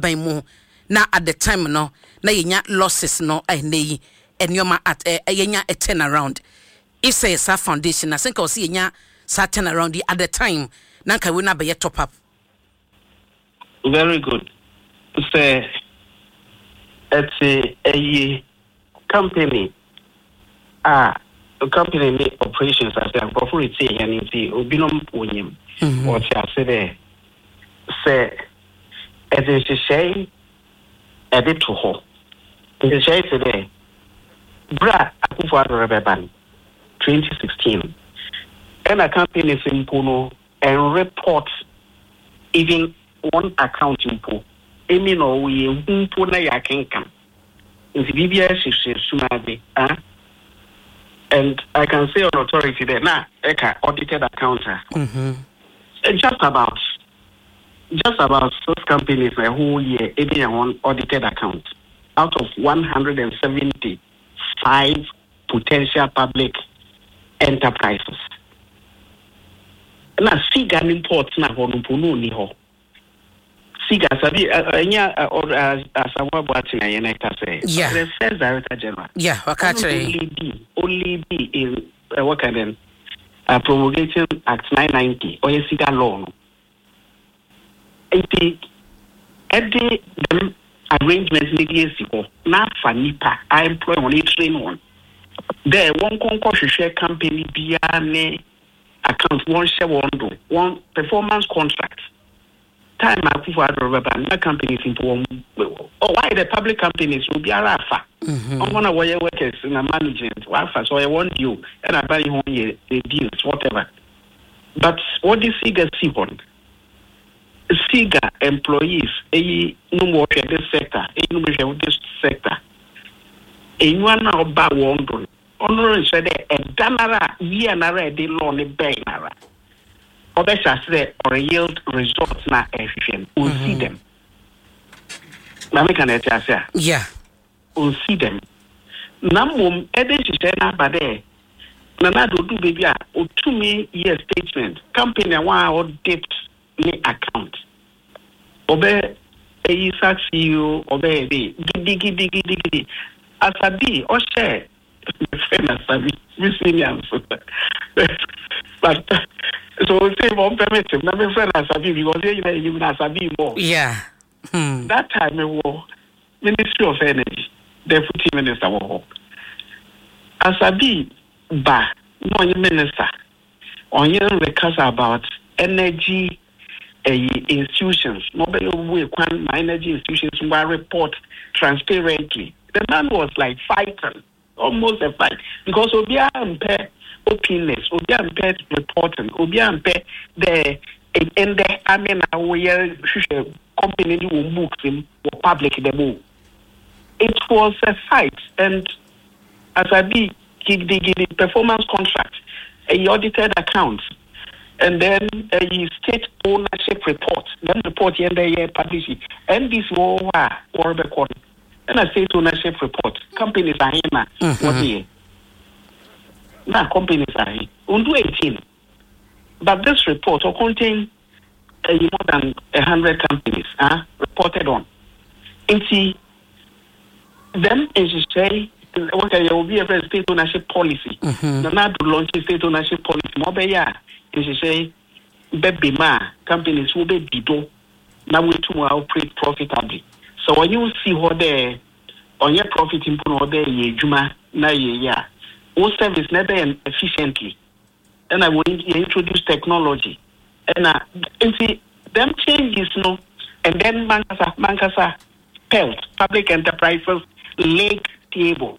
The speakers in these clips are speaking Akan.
aban mu na at the time no na yenya losses no nei enyoma at yenya a turn around if say sa foundation I think I see yenya sa turn around at the time na ka we na be top up. Very good. Say it's a company a company make operations as a corporate say and obinom wonyim what you say say as a say edit to ho the say today bra Akufo-Addo Rebeban 2016 and a company simple and report even one account impo emi no we humpo na ya kenkan nti bibia hwehwe sumabe and I can say on authority there na eka audited account just about six companies a whole year every one audited account out of 175 potential public enterprises na siga imports na honumpo no ni ho siga sabi anya asawa boatina yeneka say the first director general only be in what kind of promulgating act 990 or siga law no enti every them arrangement legacy ko na fanipa I employ on a train one there one share company bia ne account one share one performance contract time Akufo-Addo Rebeban na companies into why the public companies will be arafa one of our workers in a management wafa so I want you and I buy home the deals whatever but what this figure see on Siga employees no more this sector no more this sector anyone now ba wondering honor said a danara we anara de loan e benara obesha say or yield results na efficient we see them na me can say yeah we see them namum edesi na bade na do baby a o 2 year statement company one audit ni account obe Isaac CEO obe gidi asabi o share friend asabi miscellaneous but so say one permit na me friend asabi because you na asabi more that time we were Ministry of Energy Deputy Minister wo asabi ba no minister on you recast about energy institutions, mobile way energy institutions will report transparently. The man was like fighting, almost a fight, because Obia impaired openness, Obia impaired reporting, Obia impaired the company who books him or public the move. It was a fight, and as I be the performance contract, a audited accounts. And then a state ownership report. Then report here publish it. And this war record. And a state ownership report. Companies are here. What here? Now companies are here. Undo 18. But this report will contain more than 100 companies reported on. And see them as you say there will be a state ownership policy. Now to launch a state ownership policy. More is say baby ma companies will be bido now we to operate profitably. So when you see what they on your profit input there ye juma na ye all service never efficiently. And I will introduce technology and see them changes no and then Mankasa PELT public enterprises leg table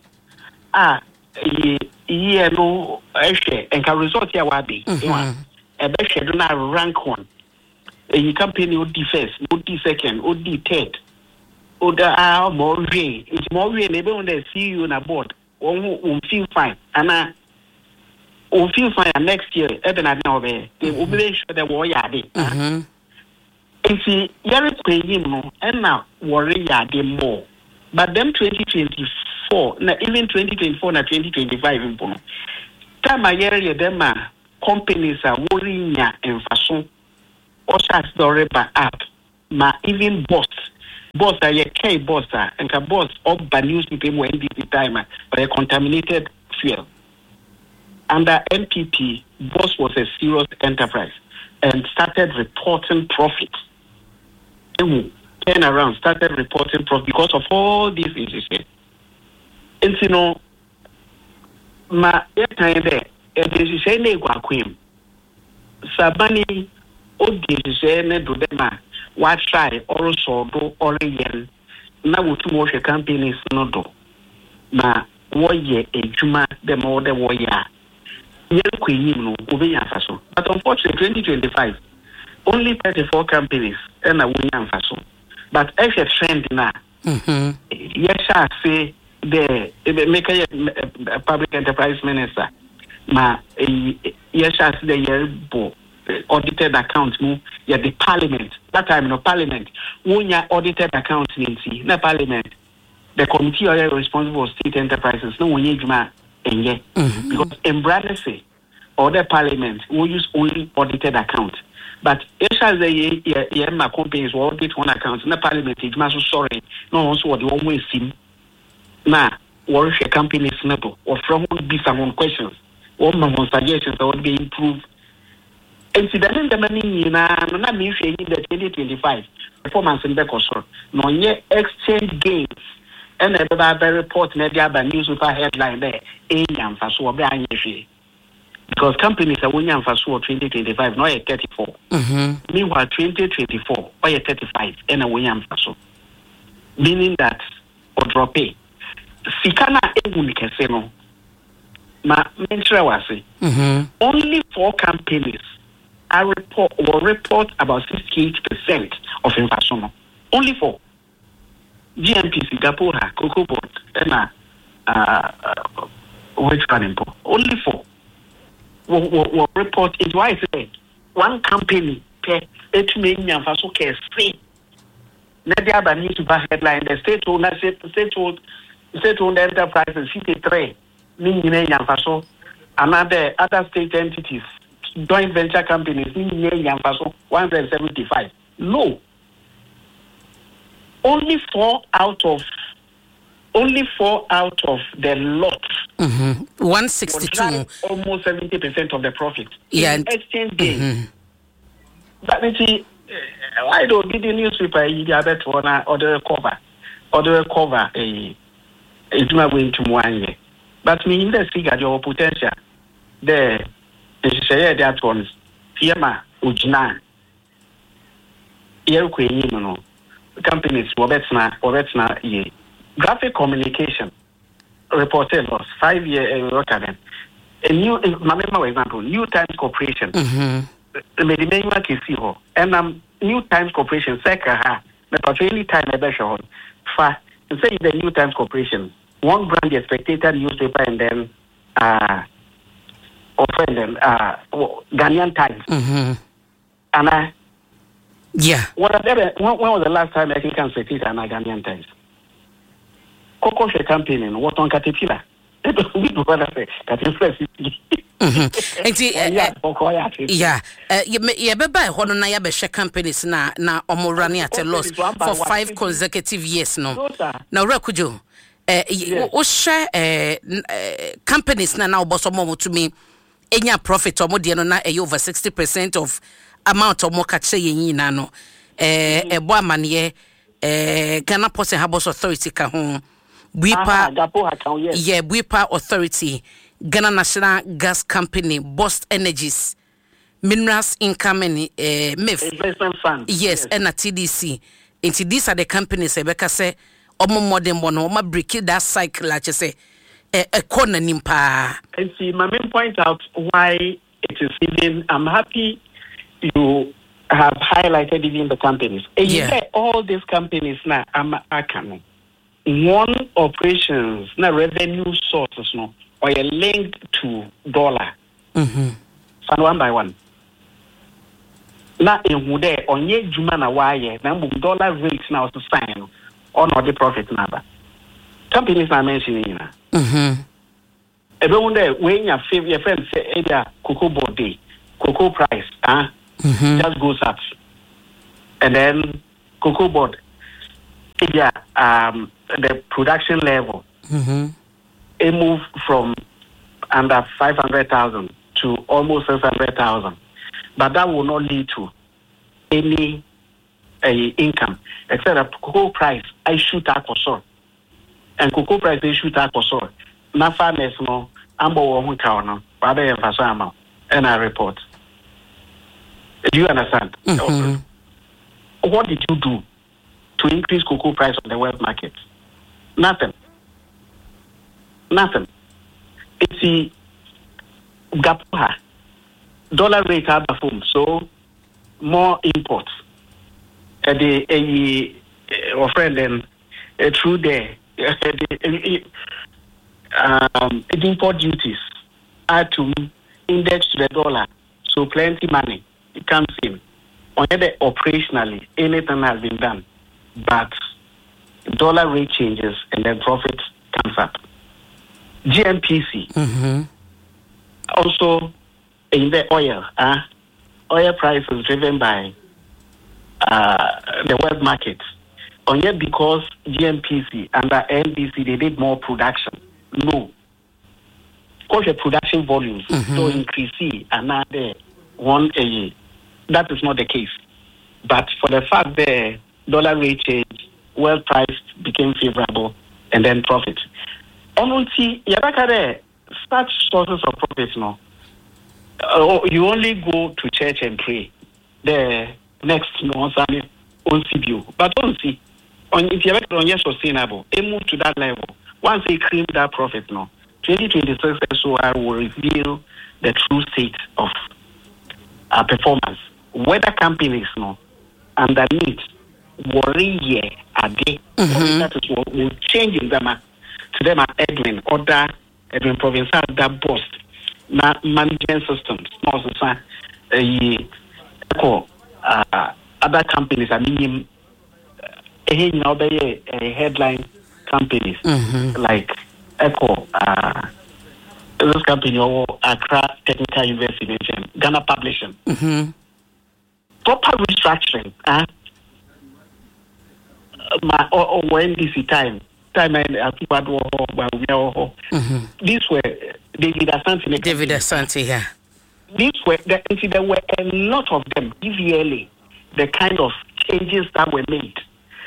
no and can result here will be a best rank one. A company would be first, would be second, would be third. Would more rain. It's more rain. Maybe when they see you on a board, one feel fine. And will feel fine next year. Even I know they will be sure they were yarding. If you paying more and now worry yarding more. But them 2024, even 2024 and 2025 time I hear them companies are worrying and fashion or the app, ma even boss boss a K boss and a boss of bad news people when NDC time by a contaminated fuel. Under NPP, boss was a serious enterprise and started reporting profits. Turn around, started reporting profit because of all these issues. And you know, my time there, a decision they go Sabani, old decision do them. What try also do all yen. Now we too much campaign is not do. Ma warrior a juma the more the warrior. But unfortunately, 2025, only 34 companies and a winning faso. But as a trend now, yes, I say the make a public enterprise minister. Ma yes, I say the year audited accounts move. Yeah, the parliament. That time no parliament. When you audited accounts, no parliament. The committee are responsible for state enterprises. No one juma. Because in Bradley or the parliament will use only audited accounts. But if as my companies will audit one account in the parliament, it's so sorry. No, also what the one way seem. Now, what if a company is simple or from be some questions or my suggestions that would be improved? And see that in the money not me saying that 2025 performance in the course no yet exchange gains. And the report media by newspaper headline there, because companies are winning for 2025, not at 34. Meanwhile, 2024, or 35, and a winning for so. Meaning that, or drop it. Sikana Egunikeseno, ma mentra wasi. Only 4 companies will report about 68% of inflation. Only 4. GMP, Singapore, Cocoa Board, and which one? Only 4 will report. It's why I say one company per 8 million for so care free. Let the other newspaper headline: the state-owned enterprises 53 million for so another other state entities, joint venture companies million for so 175. No. Only 4 out of the lot. 162. Almost 70% of the profit. Yeah. Exchange gain. But you see, I don't get the newspaper. You have it on other cover a Juma going to one. But me in the figure your potential. The say that one's Fiema Ujna. No. Companies Wobetsna graphic communication reported loss 5 year record. A new example, New Times Corporation. The main work is here. And New Times Corporation Seka the patrolling time a better fa say the New Times Corporation. One brand the Spectator newspaper and then Ghanaian Times. And yeah. When was the last time I can say it and Ghanaian Times? Cocoa campaigning, what on Caterpillar? Yeah, by one ya be companies na running at a loss for 5 consecutive years no. Now Rakujo, share companies now boss more to me enya profit or more na over 60% of amount of more catch yin no boy manie Ghana Ports and Harbours Authority ka ho Buipa Authority, Ghana National Gas Company, Bost Energies, Minerals Income and MIF Investment Fund. Yes, and a TDC. And these are the companies Rebecca say more than one or break that cycle like you say a corner nimpa. And see my main point out why it is even I'm happy you have highlighted even the companies. And you say all these companies now I can one operations na revenue sources no or are linked to dollar. And one by one. Na ehude onye juma na waye na dollar rates now to sign on the profit number. Companies are mentioning na. Everyone when your friend say either cocoa board day, cocoa price, just goes up. And then cocoa board the production level, it moved from under 500,000 to almost 600,000, but that will not lead to any income except that cocoa price I shoot at or and cocoa price they shoot at or na farmers no ambo wo no rather emphasize and I report. Do you understand? What did you do to increase cocoa price on the world market? Nothing. It's the gapuha dollar rate have performed, so more imports. The friend then through the import duties add to index to the dollar, so plenty money it comes in. Operationally, anything has been done, but dollar rate changes and then profit comes up. GNPC also in the oil, oil price is driven by the world market. Only because GNPC under NDC they did more production. No, because the production volumes so increase another one a year. That is not the case. But for the fact the dollar rate change, world price became favorable, and then profit. Only such sources of profit, no. You only go to church and pray. The next no on CBO, but don't see. If you're on your sustainable, it move to that level. Once they claim that profit, no. 2026 SOR will reveal the true state of performance. Whether companies no underneath worry a day, that is what will change in them to them Edwin Provincial that boost na management systems. Also, other companies are meaning headline companies like Echo, this company or Accra Technical Investigation, Ghana Publishing. Proper restructuring, when this time and these were David Asante. Yeah. These were there were a lot of them. EVLA, the kind of changes that were made.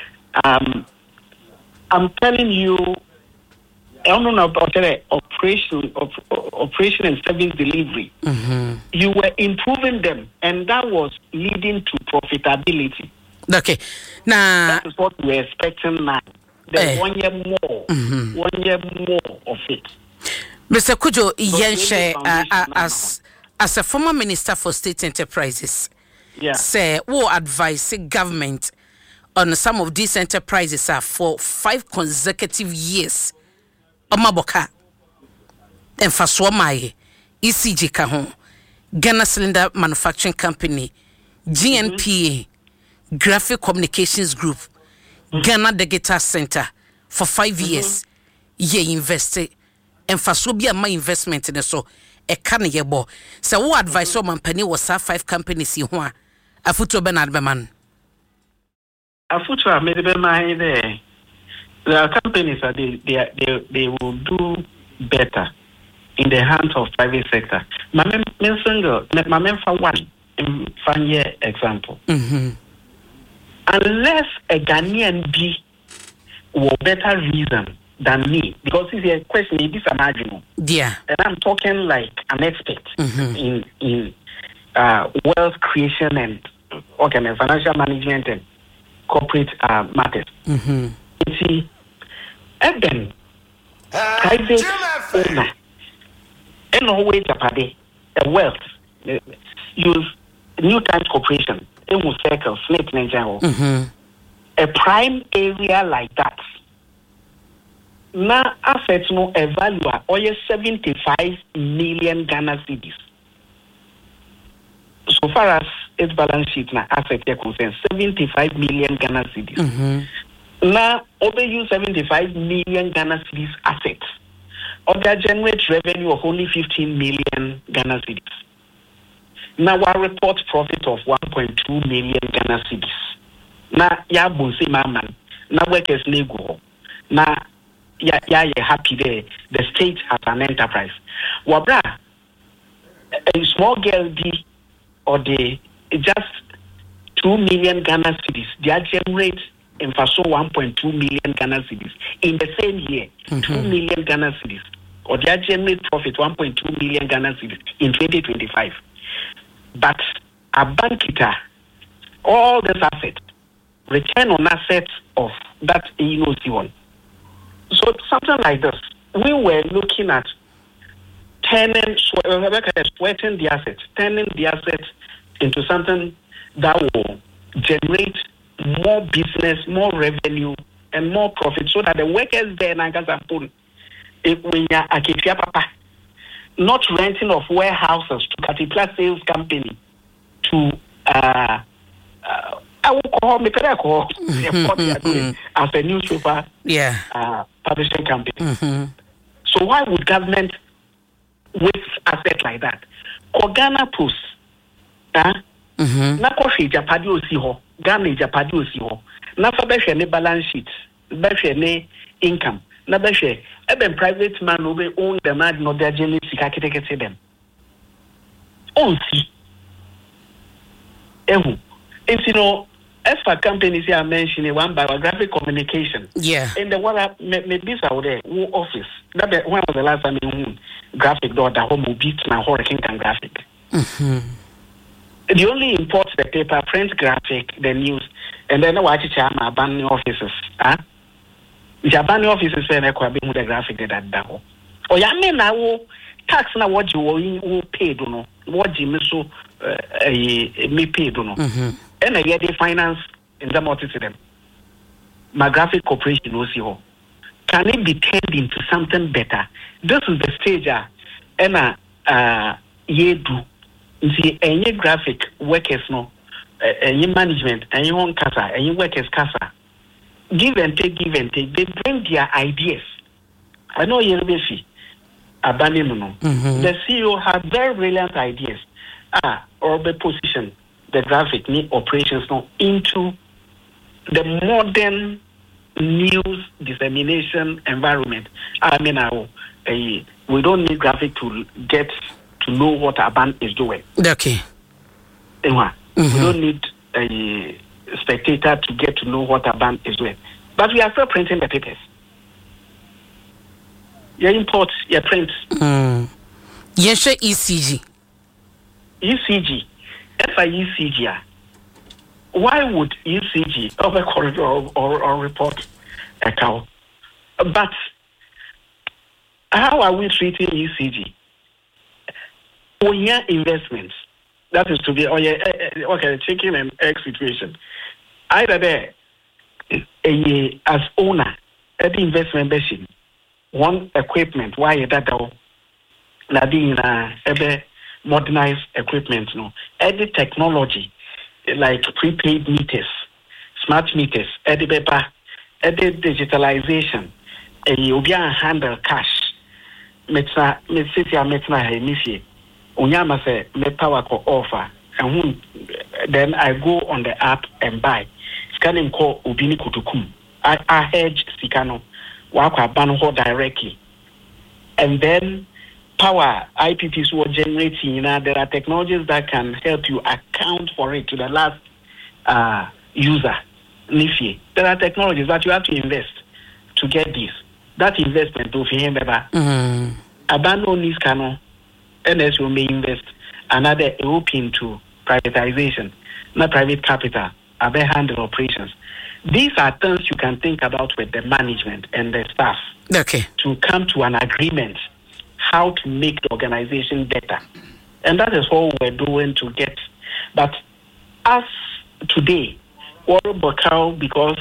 I'm telling you, I don't know about the operation and service delivery. You were improving them, and that was leading to profitability. Okay, now that is what we're expecting now. There's 1 year more, 1 year more of it. Mr. Kujo Yenshe, as a former minister for state enterprises, say what advise government on some of these enterprises are for 5 consecutive years. Omaboka and Faswamaye, ECG Kahon, Ghana Cylinder Manufacturing Company, GNPA, Graphic Communications Group, Ghana Digital Center for 5 years. Ye invested and Faswabia my investment in so a can yebo. So what advice on company was 5 companies in one? A future Bernard Beman. A future made there. There are companies that they will do better in the hands of private sector. My for one example. Unless a Ghanaian be will better reason than me, because it's a question it is imaginable. Yeah. And I'm talking like an expert in wealth creation and financial management and corporate matters. See, Eben, private owner, and always a wealth, use New Times Corporation, Circle, Snake Nigeria, a prime area like that. Now, assets no value or 75 million Ghana cedis. So far as its balance sheet now, asset here concerns 75 million Ghana cedis. Now, over you 75 million Ghana cedis assets. Other generate revenue of only 15 million Ghana cedis. Now, our report profit of 1.2 million Ghana cedis. Now, ya bunsi maman. na workers nego na ya happy there. The state has an enterprise. Wabra a small girl D or the just 2 million Ghana cedis. They generate in faso 1.2 million Ghana cedis in the same year. 2 million Ghana cedis, or they generate profit 1.2 million Ghana cedis in 2025. But a bankita, all this asset, return on assets of that one. So something like this, we were looking at sweating the assets, turning the assets into something that will generate more business, more revenue, and more profit, so that the workers there not renting of warehouses to Caterpillar sales company to I will call me as a newspaper publishing company. So why would government waste assets like that? Ghana Post, na kofi Japadi osi ho, Ghana Japadi osi ho. Na fa be hwe ne balance sheet, be hwe ne income. Na be hwe even private man no be own the man no dey generate sika ketekete dem. Onsi. If you know, as for companies here mentioning one biographic communication. Yeah. In the one maybe out there, office. That when was the last time you graphic door that home beat na hurricane can graphic. They only import the paper, print graphic, the news, and then watch it abandon offices. The abandon offices when I could be with the graphic that down. Or ya mean now tax na what you will pay, don't know. What you so me pay, don't know. And I get the finance in the multi to them. My graphic corporation will see how. Can it be turned into something better? This is the stage and ye do. You see, any graphic workers no, any management, any own casa, any workers casa. Give and take. They bring their ideas. I know you'll be abandon. The CEO had very brilliant ideas. Or the position the graphic need operations now into the modern news dissemination environment. I mean, we don't need graphic to get to know what our band is doing. Okay. We don't need a spectator to get to know what our band is doing. But we are still printing the papers. You import, you print. Yes, ECG. ECG. ECG. Why would ECG over corridor or report a cow? But how are we treating ECG? Investments. That is to be chicken and egg situation. Either there, as owner, the investment machine, one equipment, why that modernized equipment, no, any technology like prepaid meters, smart meters, any paper, any digitalization, you handle cash. Metna Unyama say me power ko offer, and then I go on the app and buy. Scanning call Ubini Kutukum. I hedge Sikano, Waka Banho directly, and then power IPPs were generating. There are technologies that can help you account for it to the last user. Nifi, there are technologies that you have to invest to get this. That investment to him abandon this cano, and as you may invest another open to privatization, not private capital, other handle operations. These are things you can think about with the management and the staff. Okay. To come to an agreement how to make the organization better. And that is what we're doing to get. But as today, because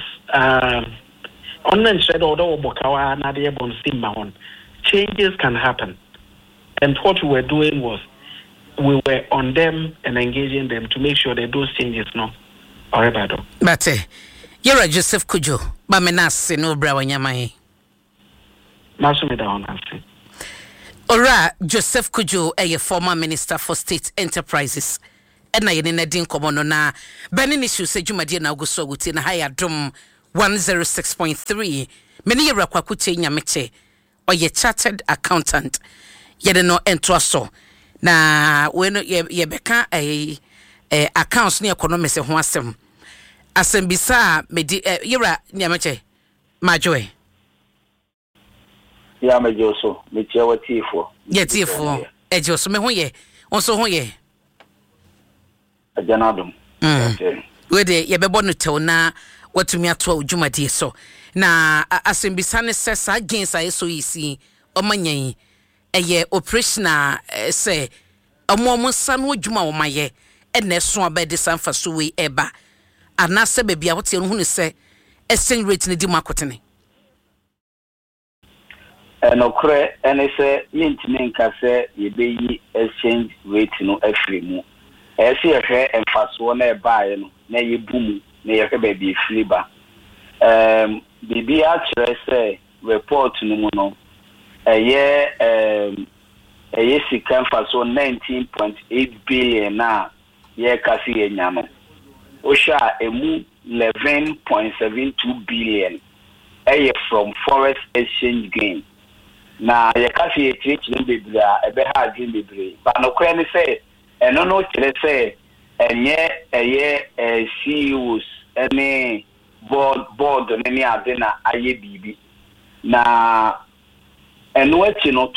changes can happen. And what we were doing was we were on them and engaging them to make sure that those changes are bad. But you're a Joseph Kujo, Bamenas, no Brawanyamai. Masumida. Ora Joseph Kujo, a former minister for state enterprises. And I in a din common na Benin issues, a Jumadi and Augusto Gutin, higher drum 106.3 many rakwakuche nyameche or ye chartered accountant yede no entroso na when ye beka accounts ni economics ho asem bisa medi yera nyameche majoe ya mejoso metia watifo ye tifo ejoso me ho ye onso ho ye ajanadum we de ye bebo no tew na watumi ato adwumadie so na asembisa ne sesa against ayeso yisi omanyan eye operational say omo sa no adwuma wo maye ene so abede sanfa so we eba anase bebia wote no hu ne se exchange rate ne di makotene enokre ene se yintimi nka se yebeyi exchange rate no afrimu ese yehwe emfaso na ebaaye no na yebumu na yehwe ba bi fliba bibi a kire se report no mu no eye sika emfaso 19.8 billion na ye kasi enya no osha emu 11.72 billion eye from forex exchange gain na ye kasi ye tire bebra ebe ha dream bebre ba no kra ni se eno no kire se enye eye CEOs ene board ni ade na aye bibi na eno echi no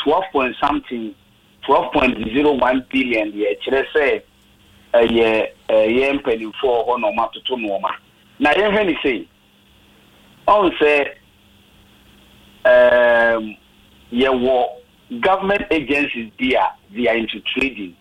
12.01 billion ye kire se ye mpeni for ho no matoto no ma na ye hwe ni sei on say ye wo government agencies they are into trading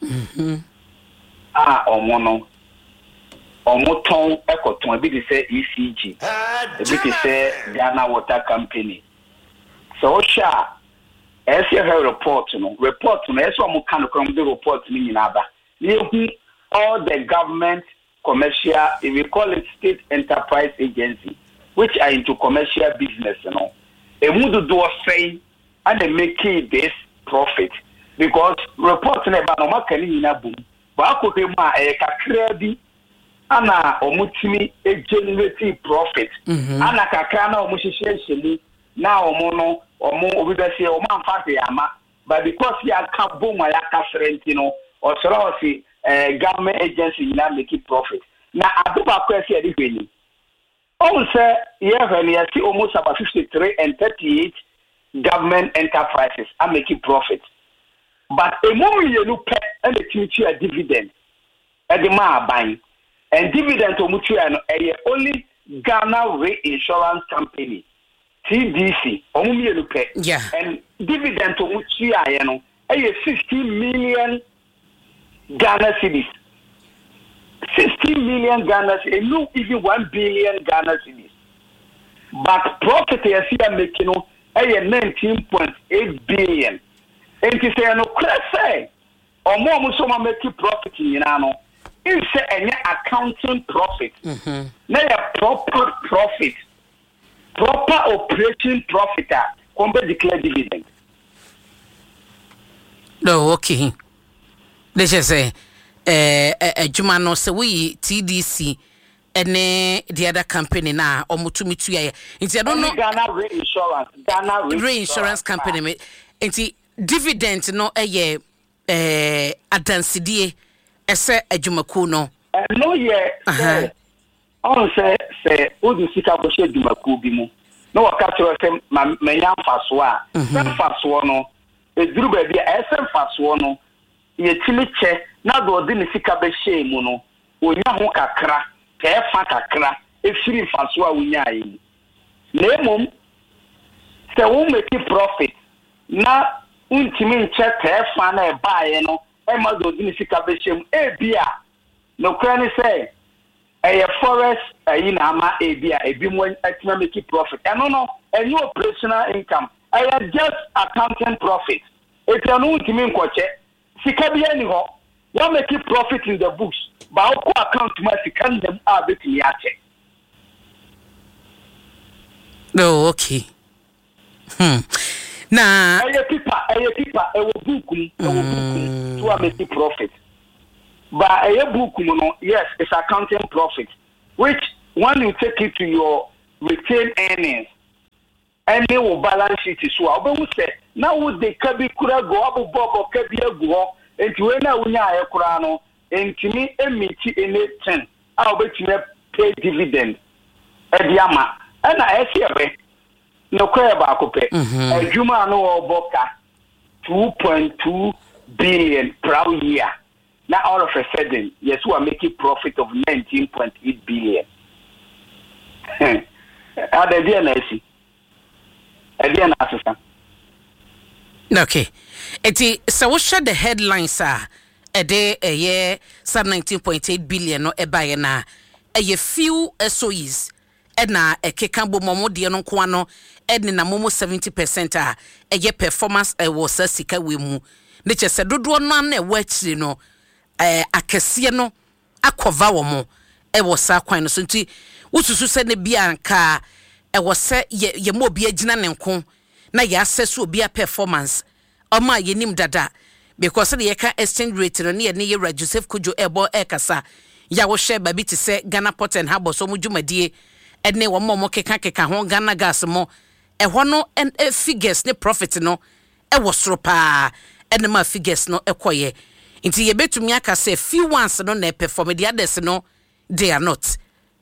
omo ton ekoton bi dey say ECG bi dey say Ghana Water Company so sha her report no eso mo kan from the report ni nyina ba all the government commercial, if we call it state enterprise agency, which are into commercial business, they would do a say and they make this profit because reporting about no market in a boom. But I could ma a credit ana omutimi a generative profit. Ana kakana omushisheni now mono or more with the say o man fati ama. But because you are boom I are or so government agency now make it profit. Now abuba kwesi edifeni. On say when you see almost about 53 and 38 government enterprises are making profit. But a moment you look at and the future dividend at the ma buying and dividend to mutual only Ghana Reinsurance Company TDC and dividend to mutual 15 million Ghana cedis. 60 million Ghana cedis, no even 1 billion Ghana cedis. But profit is here making 19.8 billion. And to say no say or more musoma make profit in ano. It's an accounting profit. Now a proper profit, proper operating profit compare declare dividend. No, okay. Let's just say Juma no say we TDC and the other company na omutumi tuya. Inti I don't know Ghana Reinsurance Company. Inti dividend no adansidie ese adwumaku no. No ye. On say odi sika bo she adwumaku bi mu. No waka tro say manya mfaso a. Mfaso no eduru ba bia ese mfaso no ye timiche na do odi ni sika be she mu no. Onya ho kakra, fa kakra, efiri mfaso a wonya ayi. Na emom se wo make profit na untimi nche fa na ebaaye no ma do odi ni sika be she mu bia no kwani say forest na ama bia ebi mo atima make profit no any operational income just accounting profit it no untimi nkoche sika bia ni ho you make profit in the books but ko account ma sika ndem a betimi ache. No, okay. Na people book to make profit. But a book, yes, it's accounting profit, which when you take it to your retain earnings any wo balance sheet so obewu say na wo de ka bi kura go abobo ka bi agu ho enti we na wunya aye kura no entimi emiti ene 10 a obetime pay dividend ediama na esiebe no kwa ba akope adwuma no oboka 2.2 billion per year. Now all of a sudden, yes, we are making profit of 19.8 billion. Okay. So what should the headlines are? A day, a year, some 19.8 billion no ebayena. A few SOEs. Edna a kekambo momo diano kwano edna momo 70% a ye performance was a sika wimu. Nature said, do one a watch, you know, a casiano, a covawamo, a was sa quine sunti, which send a bianca, a was set ye mo be a jinan and con, na ya says will be a performance. O my ye nim dada, because the eka exchange rate near Joseph Kujo ebo ekasa, ya was share baby to say Ghana pot and habo so mujuma die. Edne wa momo keka ho Ghana gas mo e hono and figures ne profit no e wo soro pa ene ma figures no e koye nti ye betumi aka say few ones no na perform the others no they are not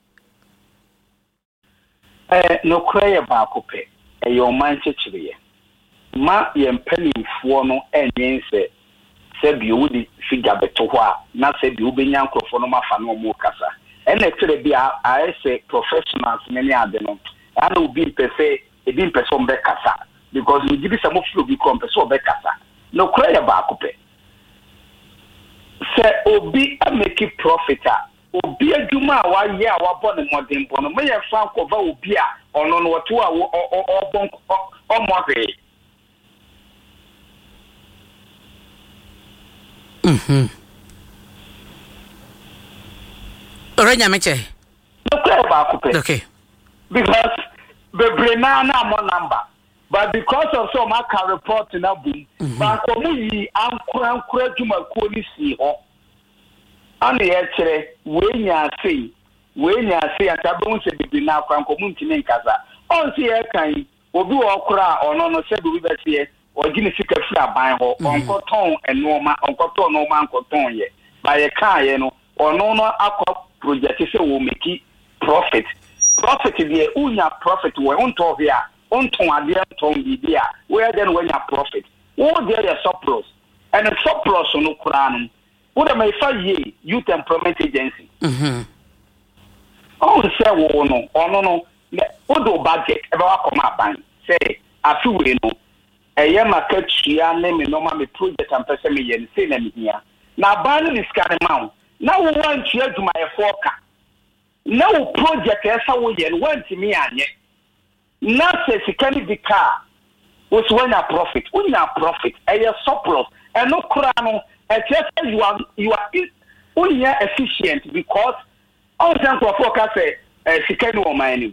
no kwaye ba kope e yo man chechire ma ye mpanimfo no enyense se bi wo di figure beto ho a na se bi wo benya nkrofo no mafa no mo kasa and actually be I say professionals many are the no and will be per se a being person be kasa because we give some of you become person be kasa no cry about coupe say obi a make profit obi adwuma wa ye a wa bo ne modern bono me ye fan cover obi a ono no to a o bon o modern Okay. Because the Brenana more number, but because of some car report in a boom, but community uncle to my policy or on the edge, when you say, and Tabon said, be now from community in Casa. On the air kind, or do all cry or no, said we were here, or Guinness flat by her, Uncle Tom and Norma, Uncle Tom, no man, Uncle Tom yet, by a car, you know, or no aqua. Project will make it profit. Profit is the profit. We on top here, on top there, where then when you profit, all there is surplus, and a surplus on the Quran. What am I 5 year youth employment agency? Oh, say, no, what do budget ever come up and say, I feel you know, a young market here, name no mammy project and person me and say them here. Now, banning is kind of now we want you to my forecast. Now project as I want to me and yet. Now says it can be car. Was when a profit, a surplus, and no crown. You are only efficient because all time for forecast she can no money.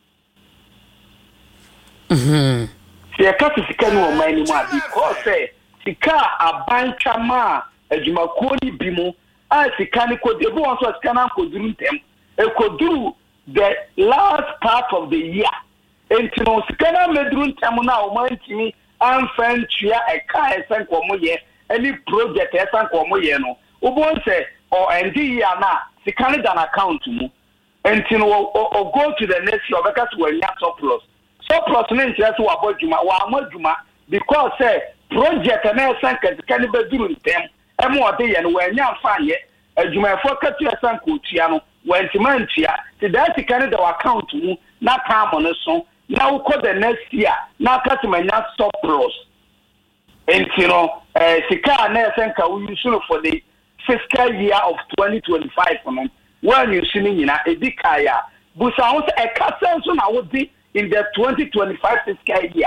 See a cat is can no money because she car a bank ma a jumakoni bimo. As he can everyone was can do the last part of the year. And you know, Scana Medrun Tamuna, one to me, I'm friend chia a car and Comoye, any project as an Comoyeno. Ubon say, or and Diana, the Canada account to me. And you know, or go to the next year because we're not surplus. Surplus means that's what about Juma, because say, project and I sank as can be doing them. And more day and when you're fine yet, as you may focus your son Cotiano, when Timantia, the Dati Canada account to me, not time on a song, now call the next year, now cut my not surplus. And you know, Sika and Senka will use for the fiscal year of 2025 when you see in a Dikaya, but sounds a castle soon I would be in the 2025 fiscal year.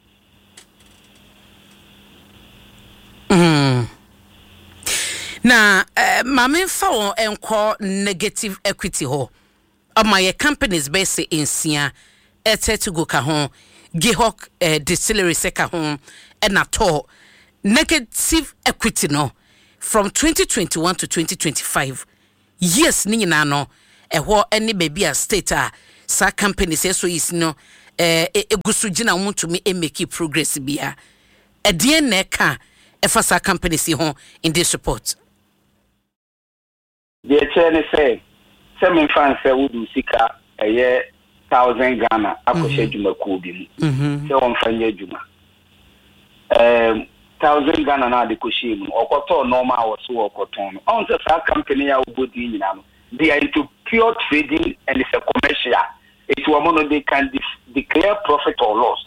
Na mame fa enko negative equity ho my companies base in Sia to go ka ho Gihok distillery seka ho and at all negative equity no from 2021 to 2025 yes ni nyina no ho any baby a state sa company say so is no egusu gina wo to me make progress bia edie na ka efa sa company si ho in this report. The chairman say me fan say we do sika 1,000 Ghana akoshe jumaku bi mu say won fanye juma 1,000 Ghana na de koshi mu okoto normal wo so okoton on say sa company ya obodi nyina no they are into pure trading and it's a commercial. It's one they can declare profit or loss.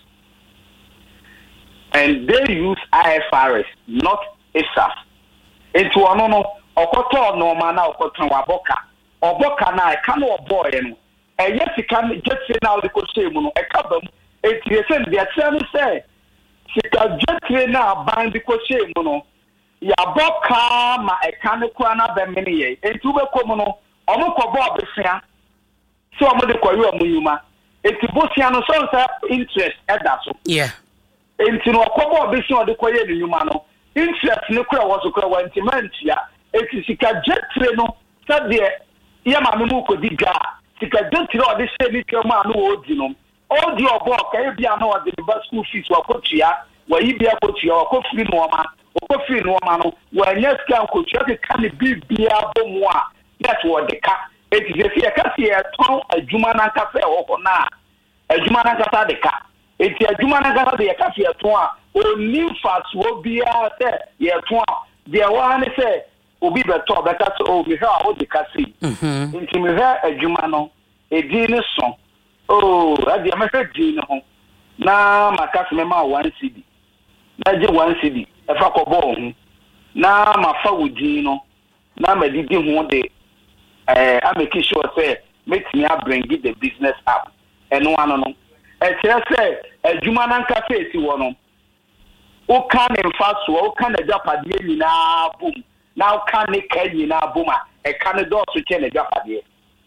And they use IFRS, not ISAF. It's one okoto no mana okoto waboka. Oboka na I can boy and yes, you can just say now the costume, a couple. It's the attorney say, she can just now bind the costume. Yaboka, my economic benefit, and to be common. Omo kobo abesia so omo de kwayo amuyuma etibosia no so interest eda so yeah enti no kobo abesia de kwayo nyuma no interest ne kura wo so kura wantiment ya etisika jetre no sade ya ma me mu kodi ga sika jetre o de se ni kema no odi no odi obo ka e bia na o de ba school fees wa kotua wa yi bia kotua wa ko free no ma o ko free no ma no wa nya sika kotua ke kan bibia bomu a that's what the cat. It is if you can see a ton a Jumana cafe or na a Jumana cata de cat. It's a Jumana cata de cafe at one or new fats will be out there. Yeah, one. The one say, will be the top that that's all we have the cassie. Into me a Jumano, a dinner song. Oh, I the American Gino. Now, my customer 1 CD. That's 1 CD. A fuck of bone. Now, my father Gino. Now, my did one day. I'm making sure say make me bring the business up and one no say a Jumana cafe si wono o kan en faso o kan na japade nyina boom now kan ne kan nyina boom e kan do so che na japade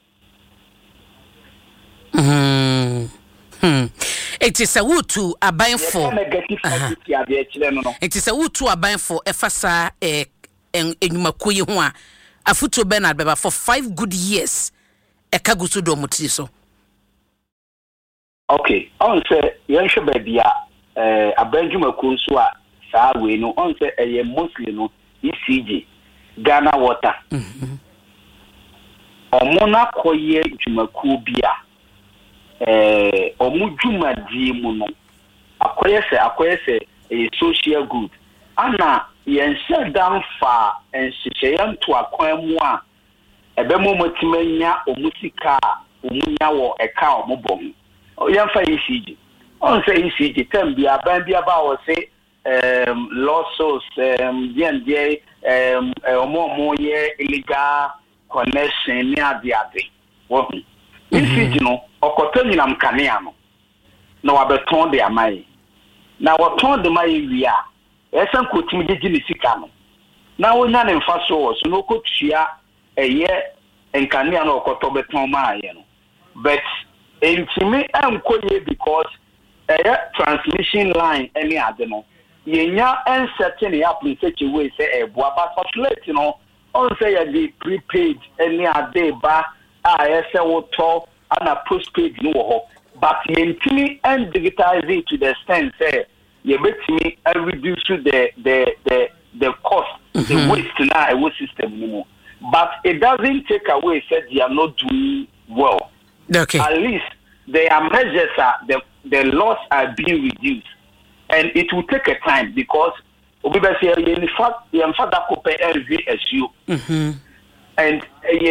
it is a wutu abanfo it is a wutu abanfo efasa enyumakoyi ho a afuto Bernard Beba for 5 good years ekagusu do mutri so. Okay, on say yensho baby abanjuma kunso a saa we no on say eye mostly no ECG Ghana Water omona koye jumaku bia omujuma di mu no akoye se social good ana yense dan fa enshicheyan to akwan mu a ebemo motimanya omusika omunya wo eka omobom yemfa ECG on say ECG tambia ban bia ba wo say losses DND omo ye illegal connection ni ade wo ECG no okoto nyinam kanea no na wabeton de amai na waton de mai wia esan kotimi de ni sika no na wonya ne mfa so no kotua eye enkanea na okoto beton ma ye no but entimi enkoye because transmission line any ade no yenya uncertain up in such a way say eboa but calculate no on say the prepaid any ade ba ese woto ana postpaid no ho but yentimi and digitize it to the extent say you bet me reduce the cost the waste na a system anymore but it doesn't take away said you are not doing well. Okay, at least there are measures the loss are being reduced and it will take a time because in fact that could pay LVSU and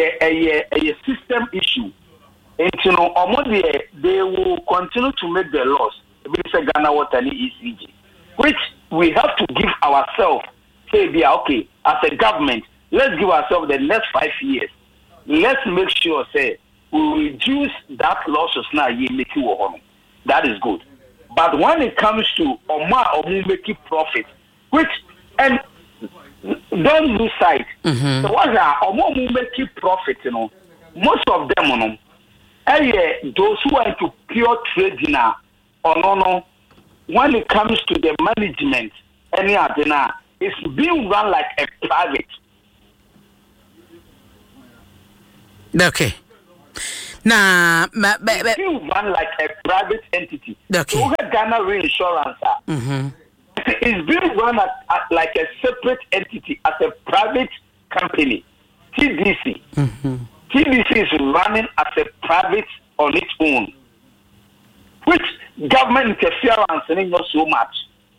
a system issue and you know they will continue to make the loss. It's a Ghana Water ECG, which we have to give ourselves. Say, be okay as a government. Let's give ourselves the next 5 years. Let's make sure, say, we reduce that losses now. You make it that is good. But when it comes to making profit, which and don't lose sight. The ones that making profit, you know, most of them, you know, those who are into pure trading now. No. When it comes to the management, any other it's being run like a private. Okay. Nah, you run like a private entity. Okay. So Ghana Reinsurance is being run like a separate entity as a private company. TDC. TDC is running as a private on its own, which government interference is not so much.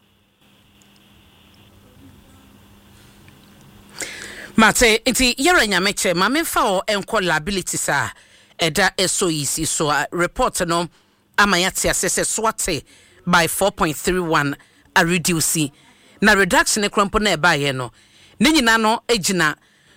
Mate, iti yere nyameche mame fa o enko liabilities a eda SOEC so report no amayati asese swate by 4.31 a reduce na reduction e krompo na eba ye no ne nyina no egina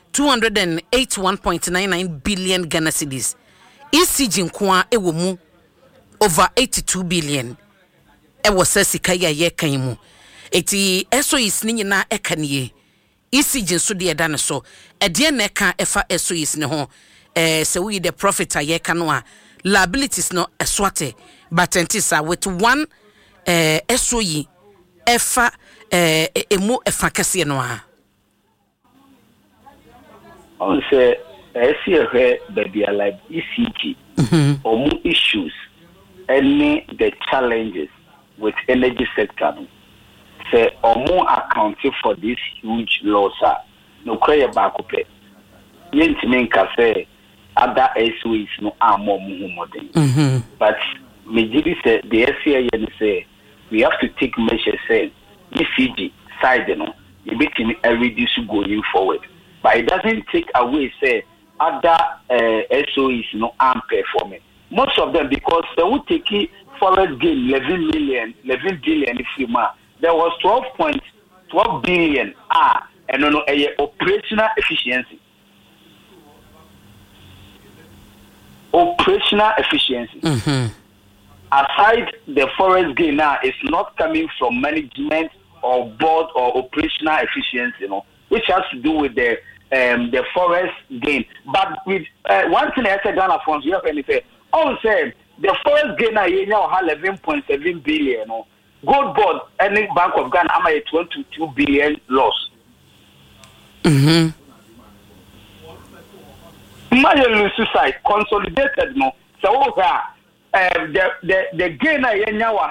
281.99 billion Ghana cedis. ECG nkoa ewo mu over 82 billion. Ewo sasika ye kan mu. Eti SOEs ni nyina ekanie. ECG so de eda ne so. Ede na ka efa SOEs ne ho. Se we the profit a ye kan no a liabilities no eswate but entisa with one SOE efa emu efa kase no a. On say here baby like ECG or more issues any the challenges with energy sector say or more accounting for this huge loss no cry back up yentime nka say other SOEs no are more modern but me say the SCA say we have to take measures say ECG side no you between reduce going forward. But it doesn't take away, say, other SOEs no arm performing. Most of them, because they would take forest gain 11 billion if you ma. There was 12 billion and operational efficiency. Operational efficiency. Aside the forest gain now, it's not coming from management or board or operational efficiency, which has to do with the forest gain. But with one thing I said, Ghana funds, you have anything. Also, the forest gain now 11.7 billion. Gold board, any Bank of Ghana, am a 22 billion loss. Imagine suicide consolidated no. So the gain now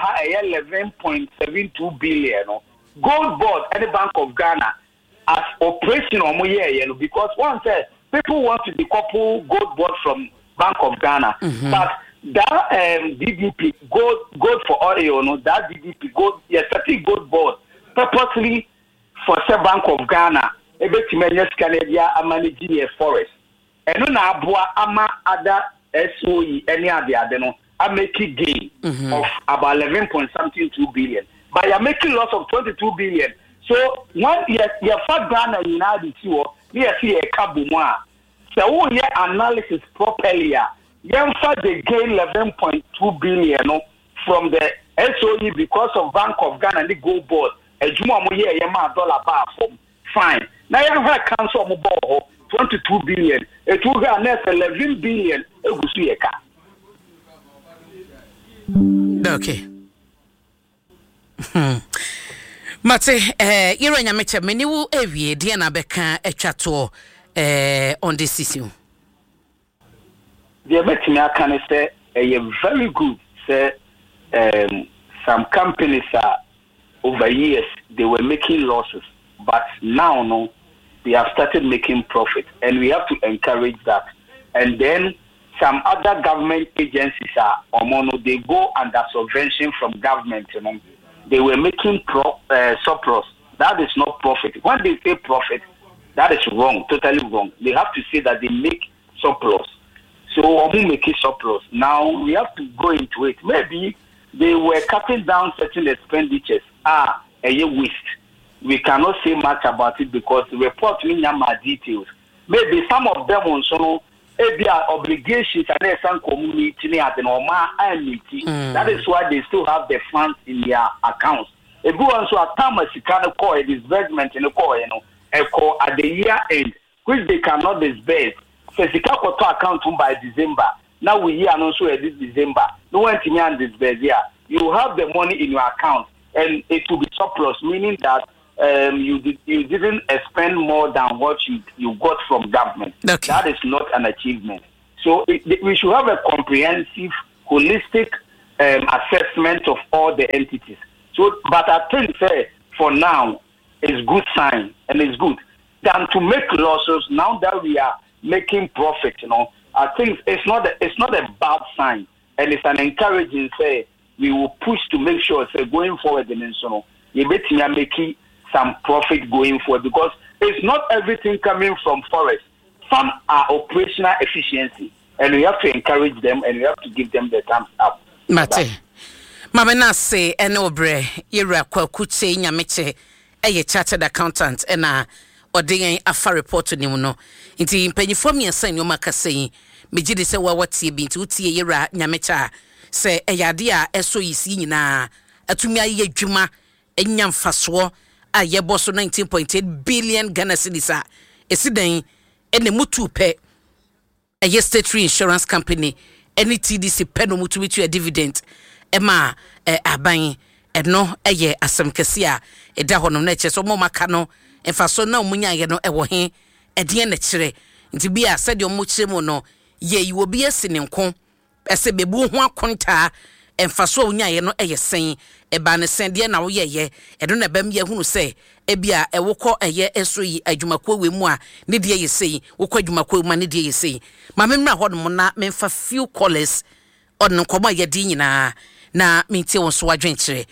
11.72 billion. Gold board, any Bank of Ghana. As operational because one said people want to decouple gold board from Bank of Ghana, but that DDP gold for oil, that DDP gold, certain gold board purposely for the Bank of Ghana, able to manage Canada and managing a forest, and no ama other SOE any other I make a gain of about 11.2 billion, but you're making loss of 22 billion. So when you fat Ghana in you see a kabuma. So your analysis properly, you the gain 11.2 billion from the SOE because of Bank of Ghana and the gold board. A juma $1 bar from fine. Now you have council mobile 22 billion. It will go next 11 billion. Okay. Mate, yero nyameche meni wo ewie dia na beka etwato on this issue. The betting I can say very good. Say some companies are over years they were making losses, but now they have started making profit, and we have to encourage that. And then some other government agencies are they go under subvention from government, They were making surplus. That is not profit. When they say profit, that is wrong, totally wrong. They have to say that they make surplus. So we make a surplus. Now we have to go into it. Maybe they were cutting down certain expenditures. A waste. We cannot say much about it because the report means more details. Maybe some of them also their obligations and some community at the normal that is why they still have the funds in their accounts. If you also a time as you can call a disbursement in a call, at the year end, which they cannot disburse. So the account by December. Now we hear also this December. No one can disburse here. You have the money in your account and it will be surplus, meaning that you didn't spend more than what you got from government. Okay. That is not an achievement. So we should have a comprehensive, holistic assessment of all the entities. So, but I think for now, it's good sign and it's good. Than to make losses now that we are making profit, I think it's not a bad sign, and it's an encouraging say we will push to make sure going forward you better making some profit going forward, because it's not everything coming from forest. Some are operational efficiency, and we have to encourage them and we have to give them the thumbs up. Mate, Mama na say enobre yera kwakuche nyameche eye chartered accountant ena ode afa report ni mu no. Nti mpanyifo mi asan yo makasei megide se wa watie bi nti utie yera nyamecha se eyade a eso yisi nyina atumi aye adwuma enya mfaso a yebo so 19.8 billion Ghana cedis a esiden ene mutu pe eye state insurance company any TDC peno mutu bitu a dividend ema aban eno eye asem kese a eda hono na eche so mo maka no emfaso na omunya ye no ewo he ede na kire nti bia sede omu kire mu no ye yiwo bi asinenko ese bebu ho akonta emfaso onya ye no eye sen eba ne sen de na wo ye edo na bam ye hunu se ebia ewokọ eye eso yi adwumakọ we mu a ne de ye sei wokọ adwumakọ mu ne de ye sei ma memra ho no na memfa few callers on nkomo ye di nyina na mintie won so wadwen kire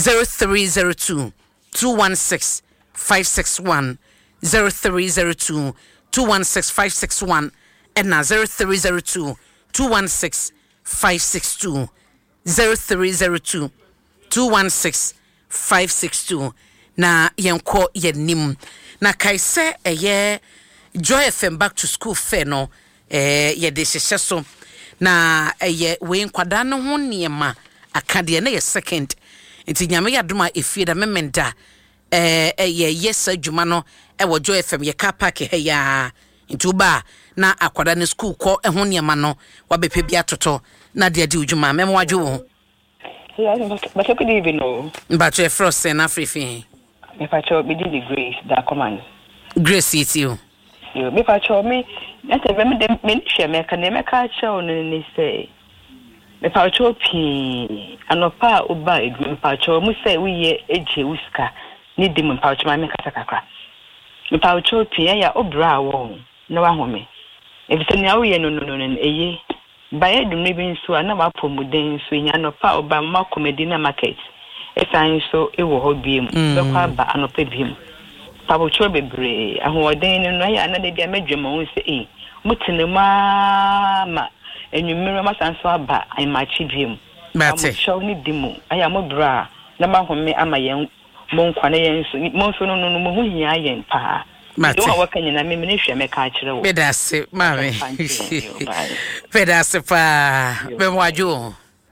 0302 216 561 0302 216 561 and now 0302 216 562 0302 216 562 na yenko yenim na kaise eye Joy FM back to school fair no ye de hyehyɛ na eye we nkwada no ho niema akade na ye second nti nyame yadoma efie da memenda yes adwuma no wo Joy FM ye car park he ya nti uba na akwada ne school ko ho niema no wabepe bia toto na de adi udwuma memo wadwo wo. But good evening. But your frost and Afrifi. If I show me the grace that command. Grace it you. You if I show me that's a remedy ministry make a show and say if I show P and no pa uba if I show me say we ye eje uska need them in pouch my make a sakakra. If I show P ya obra won no one me. If it's now we no ye by the maybe so another pomuden so in no pa oba ma comedina market. Esan so e wo hobiem be kwa ba anope biem pabo cho bebre ahoden no ya na de dia medwema won se mutene ma enwumere ma sanso aba ai ma chi biem mate show ni dimu aya mo bra na ma home ama yen mo nkwa na yen so mo so no mo hu hia yen pa mate do wakanya na me ne hwe me ka kire wo bedase mame bedase pa be mwajo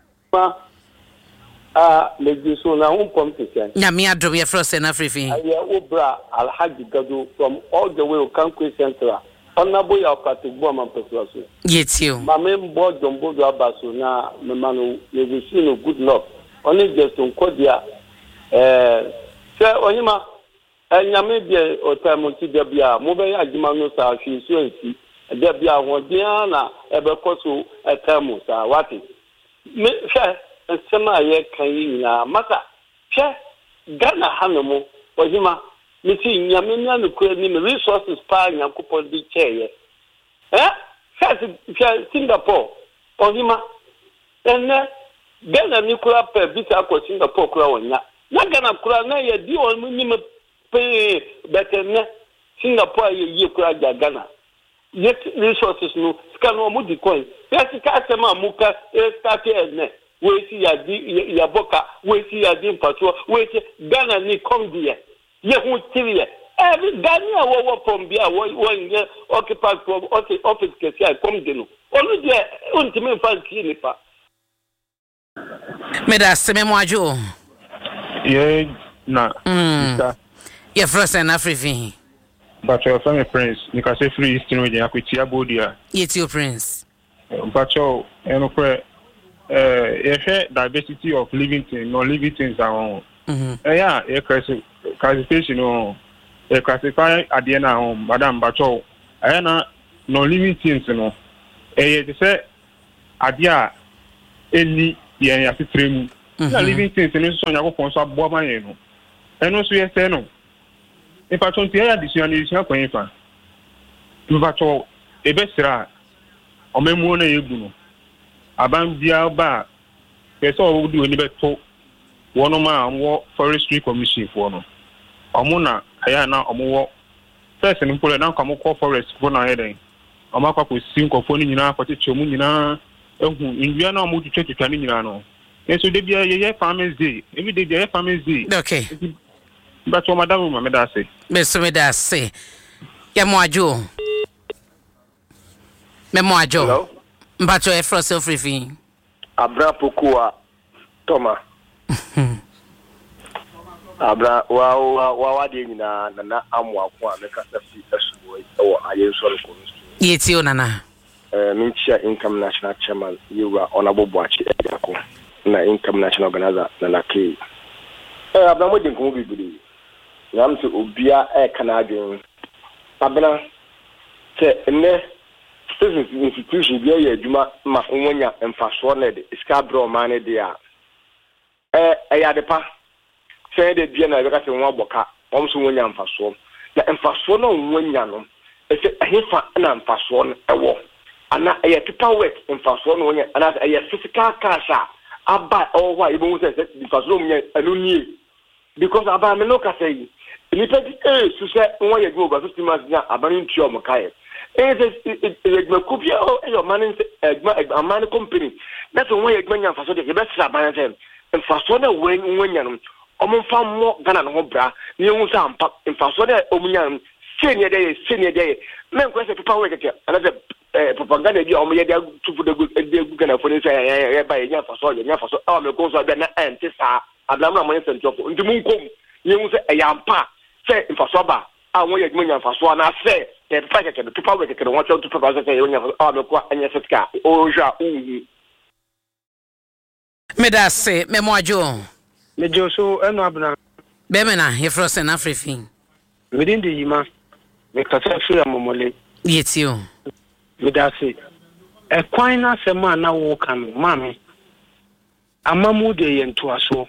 legiso na home competition. Nyame adom ye frost na Afrifi. Aye obra Alhaji Gado from all the way to Kankwe Central. Honorable ya Patrick Boma Pesuaso. Yetio. Mame mbo jombo do abaso na memano legiso no good luck. Only just on kodia se onyima nyame bia otamonti de bia mo be adwuma no sa hwe so ansi de bia ho dia na ebe koso etamu sa wati. Me hwe nsema ye kan yina maka hwe Ghana hanomo ojima miti nyame nya no kura ni resources pa nyankopon di cheye hwe Singapore ojima enne Ghana ni kura pe visa ko Singapore kura wonya na Ghana kura na ye di on ni me pe betene Singapore ye kura ja Ghana yet resources no scan no mudi coin sika sema muka start ene we see ya boka we see ya din patrol we see Ghana ni come there ye hu tiri every Ghana wo from bia wo ye occupy office kesi I come there no onu there untime fan ni pa meda sememo ajo ye na ye first and Afrifi but your family prince you can say free eastern with yakwetia bodia yetio prince but your enokre diversity of living things, non-living things are on. Yeah, classification on. Classify at the end of Madame Bacho. I non-living things, They say adia any yen asitremu. Na living things in so nyako ponso aboa man no. Eno so yes no. If I don't hear this you need to kwan fa. You va to ebesira omemu na yegu no. Aban bia ba pese o do ni beto wono ma wo forestry commission for no. Omo na aya na omo wo first ni pole na kamo call forest for na heden. Omo akwa si nkofo ni nyina akote chomu nyina ehu ndua na omo twetwa ni nyina no. So they be a farmers day. Every day be a farmers day. Okay. But what madam Mameda say. Mr. Meda say. Yamoajo. Memoajo. Hello. Mbacho e frost free. Abra Pokua Toma. Abra wa de nyina na amwa ko ameka safi asubo o ayenso ko. Yeti onana. Minchia Income National Chairman you are honorable Boachi Ejako. Na Income National Organizer na Nake. Abra mo de nko bibiri. Yam se obia kana adwen. Abra se ene business institution bi ya adwuma ma onwonya mfaso na de iskabro man de a ya de pa se de bia na be ka se won aboka omso wonya mfaso na mfaso na onwonya no ese ahefa na mfaso no ewo ana paper work mfaso no wonya ana physical cash aba owa ibo se mfaso no wonya anuni because aba me no ka say ni pe so se won ya gbo ba 50 months na abani ntuo mo kai Kubia or your man a man company. That's one way when you're for the best Sabayan and for so when you're farm more than an obra, you some pop in Fasona Omian, senior day. Men question people work at another propaganda to put a good for this by a for so your for so all the goals are then and this are a blamma money and job. The moon come, you say a yampa, say in Fasoba. I want you to for so and I say. The fact that the people work at want to propose that you have all the and yes, Meda say, Memoajo. Mejo so enabna. Bemena, he frost and everything. Within the Yima, make a free momole. Yet you. Meda say, a quina sema na walk and mammy. A mamu de into a so.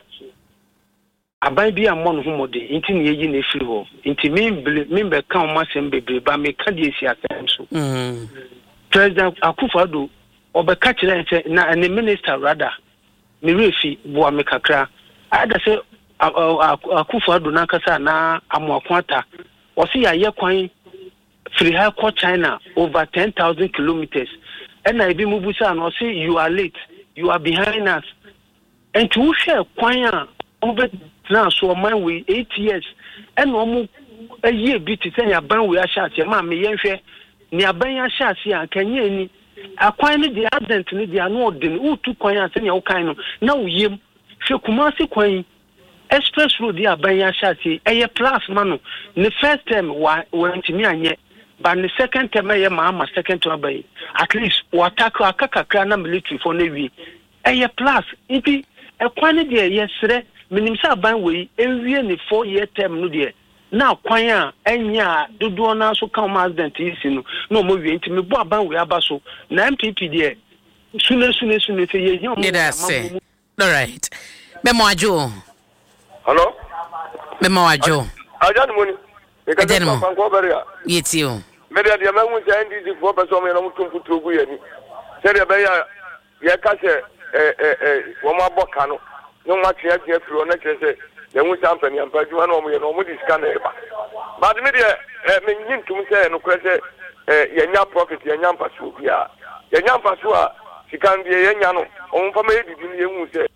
Abai bi amon humode inti ne yi na efiri ho inti member kan masem bebre ba me ka die si atem so President Akufo-Addo obeka kire nse na ne minister rather me refi bo me kakra ada se Akufo-Addo na kasa na amoakwata o si ya ye kwan free ha ko China over 10,000 kilometers and I be mubusa no say you are late, you are behind us, and to share kwan over now so man we 8 years and no a year bit to say ban we are shot your mammy yenfe near ban shots here can ye ni acquire the advent ni the anod who took coin and your kind of now yim she kumasi coin express road the ban shots a plus mano the first time went to me and yet but the second time I am second to obey at least what tackle a kakakana military for navy a plus it a quantity yes minimsa ban we enwie ne 4-year term no de na kwan a enya dodo na so kan president isi no na mo wie ntimi bo ban we aba so na MPP de sune se ye hom all right Memoajo. Hello Memoajo ajan moni e ka Ajanmo. fan ko beria Yeti o media de mangu se NDC for person me no mutum futugu yani se de be ya ka se wo ma boka no no match ya firo na kese na wu sampani ampaju na omo ye no mo discan e ba but me de me nyintum se no kwese yenya profit yenya mpaso bia yenya mpaso a sikan de yenya no on fa me didi ni wu se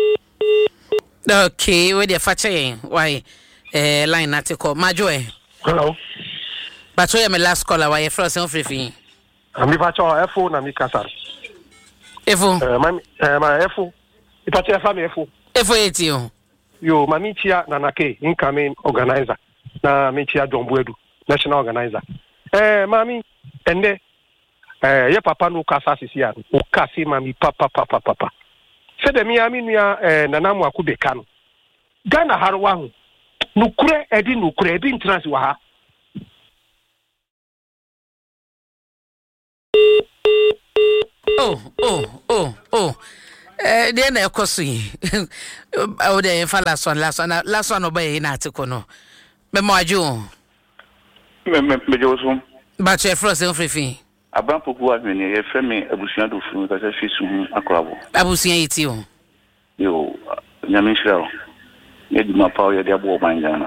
okay we dey fache why line article majo hello but so my last caller why frost and free ami facho efo na mi kasa efo my efo ipache fa mi efo F80 yo mami chia na Nake incoming organizer na mi chia John Buedu national organizer mami ende ye papa no kasa sisi ya o kasi mami papa se de mi ami nua nanamu akubeka no Ghana harwa hu nukure edi nukure ebi ntrans wa ha Dear na ekosi. Oh, the last one obey in article no. Memoju. Me Josu. But your frozen free. Abampo ku adwene ye frɛ me abusuan do fu ka sɛ fisu hu akrabo. Abusuan yitio. Yo, nyame hwɛ. Ye di ma pawo ye de abo mangana.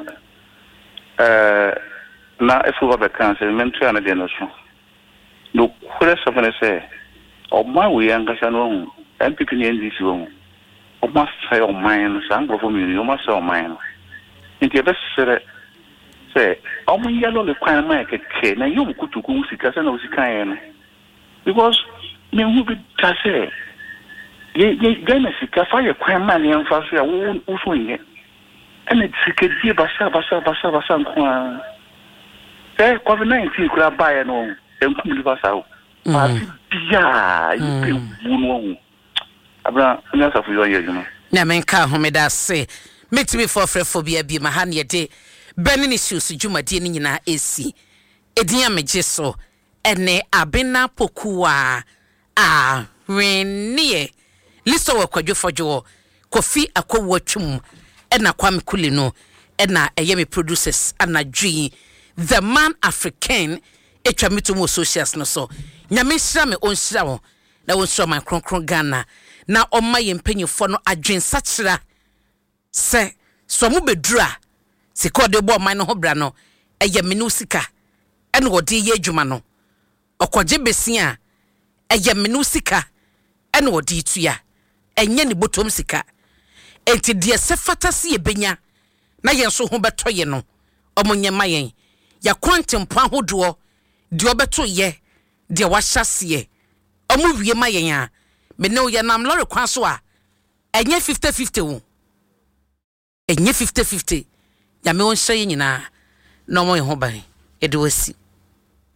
Na efu ba kan sɛ mentua na de no so. No kure sɛ fane sɛ ɔma we ankasa no hu. MPP ni NDC wo. Ɔma sɛ ɔman no sa ngrofo mi no ɔma sɛ ɔman no. Nti ebesere sɛ ɔmo yalo le kwan ma keke na yom kutuku sika sɛ na usika ye no. Because me hu bi ta sɛ ye gana sika fa ye kwan ma ne mfa so ya wo so nye. Ɛna sika die basa nko. Sɛ COVID-19 kura ba ye no enkum li basa o. Parti bia ipe wu no. Abra nya safu yo ye juma. Na menka homeda se metimi for phobia bi ma ha ne de bani ni shoes dwumadie ni nyina esi edin amegye so ene abena pokua a renie listo wa kwadwofodwo kofi akowo twum ena kwam kuli no ena eyemi producers anadwi the man African etwa mitomo socials no so nyame hira me onhira wo na wonso man kronkron Ghana na omma yempanyifo no adwen sachira se so mu bedura sika de bo man no ho bra no eye menu sika ene wode ye adwuma no okogye besia eye menu sika ene wode tua enye ne botom sika enti de se fatase ye benya na yen so ho beto ye no omonye mayen ya kwantempo ahodo de obeto ye de wahyase ye omu wie mayen a me ne ye nam lore kwan so a enye 50-50 wo enye 50-50 ya me won hye nyina na mo ye ho ban e de wasi